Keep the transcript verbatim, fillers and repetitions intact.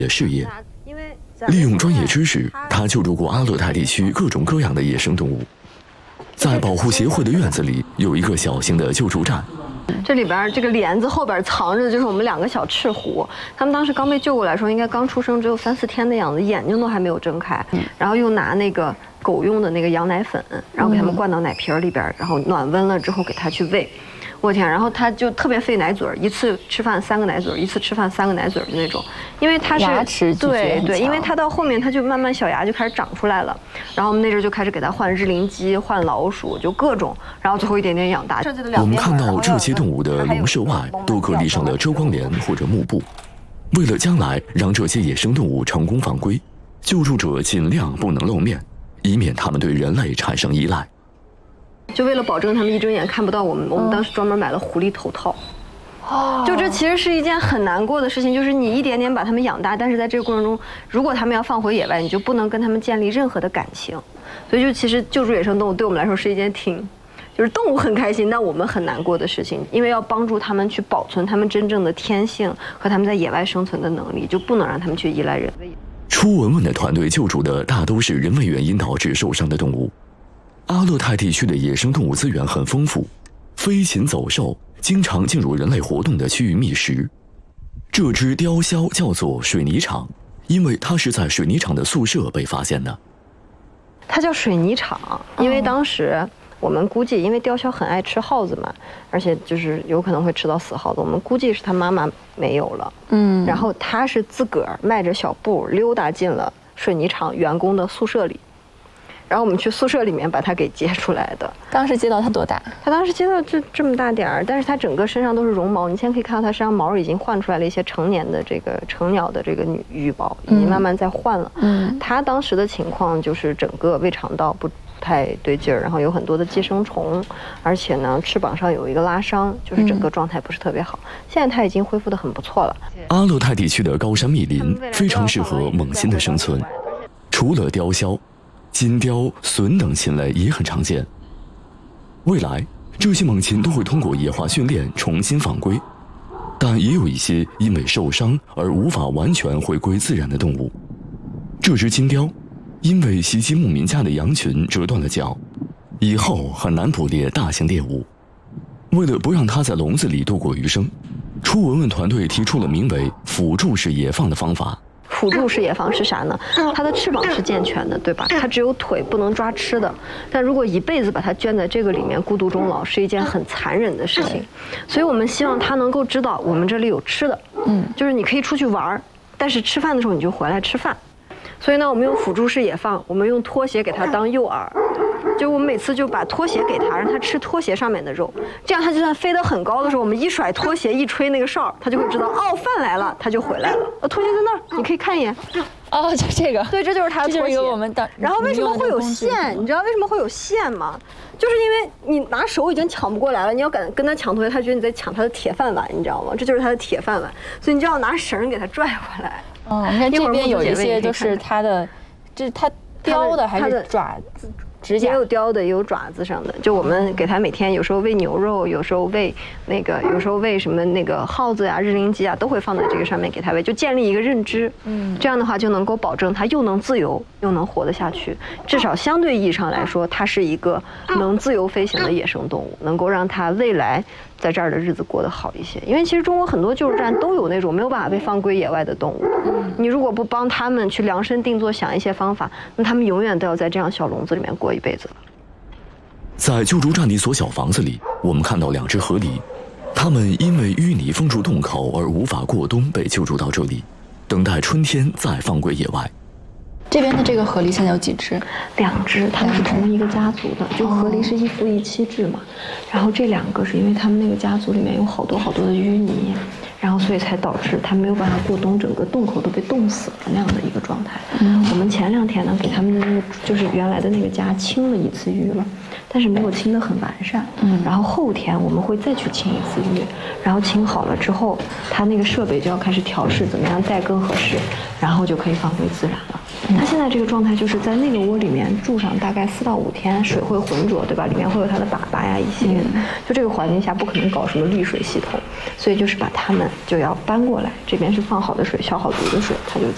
的事业。利用专业知识，他救助过阿勒泰地区各种各样的野生动物。在保护协会的院子里，有一个小型的救助站。 这里边这个帘子后边藏着的就是我们两个小赤狐，他们当时刚被救过来的时候，应该刚出生，只有三四天的样子，眼睛都还没有睁开。然后又拿那个狗用的那个羊奶粉，然后给他们灌到奶瓶里边，然后暖温了之后给他去喂。我天，然后他就特别费奶嘴，一次吃饭三个奶嘴，一次吃饭三个奶嘴的那种，因为他是牙齿对对，因为他到后面他就慢慢小牙就开始长出来了，然后我们那阵就开始给他换日灵鸡、换老鼠，就各种，然后最后一点点养大。 我们看到这些动物的笼舍外都隔离上了遮光帘或者幕布，为了将来让这些野生动物成功返归，救助者尽量不能露面，以免他们对人类产生依赖。 就为了保证他们一睁眼看不到我们，我们当时专门买了狐狸头套。哦，就这其实是一件很难过的事情，就是你一点点把他们养大，但是在这个过程中，如果他们要放回野外，你就不能跟他们建立任何的感情。所以就其实救助野生动物对我们来说是一件挺，就是动物很开心，但我们很难过的事情，因为要帮助他们去保存他们真正的天性和他们在野外生存的能力，就不能让他们去依赖人类。 初文文的团队救助的大都是人为原因导致受伤的动物。阿勒泰地区的野生动物资源很丰富，飞禽走兽经常进入人类活动的区域觅食。这只雕鸮叫做水泥厂，因为它是在水泥厂的宿舍被发现的。 它叫水泥厂，因为当时我们估计，因为雕鸮很爱吃耗子嘛，而且就是有可能会吃到死耗子，我们估计是它妈妈没有了，嗯，然后它是自个儿迈着小步溜达进了水泥厂员工的宿舍里。然后我们去宿舍里面把它给接出来的。 当时接到它多大？ 它当时接到这这么大点儿，但是它整个身上都是绒毛。你现在可以看到它身上毛已经换出来了一些成年的这个成鸟的这个女羽毛，已经慢慢在换了。嗯，它当时的情况就是整个胃肠道不太对劲儿，然后有很多的寄生虫，而且呢翅膀上有一个拉伤，就是整个状态不是特别好。现在它已经恢复得很不错了。 阿勒泰地区的高山密林非常适合猛禽的生存，除了雕鸮。金雕、隼等禽类也很常见。未来，这些猛禽都会通过野化训练重新返归，但也有一些因为受伤而无法完全回归自然的动物。这只金雕，因为袭击牧民家的羊群折断了脚，以后很难捕猎大型猎物。为了不让它在笼子里度过余生，初文文团队提出了名为辅助式野放的方法。 辅助式野放是啥呢？它的翅膀是健全的，对吧？它只有腿不能抓吃的。但如果一辈子把它圈在这个里面孤独终老，是一件很残忍的事情。所以我们希望它能够知道我们这里有吃的，嗯，就是你可以出去玩，但是吃饭的时候你就回来吃饭。所以呢，我们用辅助式野放，我们用拖鞋给它当诱饵。就我们每次就把拖鞋给它，让它吃拖鞋上面的肉，这样它就算飞得很高的时候，我们一甩拖鞋一吹那个哨，它就会知道哦饭来了，它就回来了。呃，拖鞋在那儿，你可以看一眼。 哦，就这个。对， 这就是它的拖鞋。 我们当然后为什么会有线？你知道为什么会有线吗？就是因为你拿手已经抢不过来了，你要敢跟他抢拖鞋，他觉得你在抢他的铁饭碗，你知道吗？这就是他的铁饭碗，所以你就要拿绳给他拽回来。 哦，你看这边有一些就是它的，这是它雕的还是爪子？指甲也有雕的，也有爪子上的。就我们给它每天有时候喂牛肉，有时候喂那个，有时候喂什么那个耗子呀、日灵鸡啊，都会放在这个上面给它喂，就建立一个认知。嗯，这样的话就能够保证它又能自由，又能活得下去。至少相对意义上来说，它是一个能自由飞行的野生动物，能够让它未来在这儿的日子过得好一些。因为其实中国很多救助站都有那种没有办法被放归野外的动物，你如果不帮他们去量身定做想一些方法，那他们永远都要在这样小笼子里面过一辈子了。 在救助站的一所小房子里，我们看到两只河狸，它们因为淤泥封住洞口而无法过冬，被救助到这里，等待春天再放归野外。 这边的这个河狸现在有几只？ 两只，它们是同一个家族的，就河狸是一夫一妻制嘛。然后这两个是因为他们那个家族里面有好多好多的淤泥，然后所以才导致它没有办法过冬，整个洞口都被冻死了那样的一个状态。嗯，我们前两天呢给他们的那个就是原来的那个家清了一次淤了，但是没有清得很完善。嗯，然后后天我们会再去清一次淤，然后清好了之后，它那个设备就要开始调试怎么样带更合适，然后就可以放归自然了。它现在这个状态就是在那个窝里面住上大概四到五天，水会浑浊，对吧？里面会有它的粑粑呀一系列的，就这个环境下不可能搞什么滤水系统，所以就是把它们就要搬过来，这边是放好的水，消好毒的水，它就